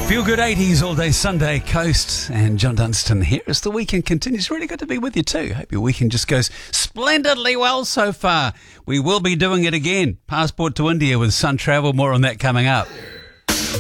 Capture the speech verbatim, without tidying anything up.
Feel good eighties all day Sunday Coast, and John Dunstan here as the weekend continues. Really good to be with you too. Hope your weekend just goes splendidly well so far. We will be doing it again. Passport to India with Sun Travel. More on that coming up.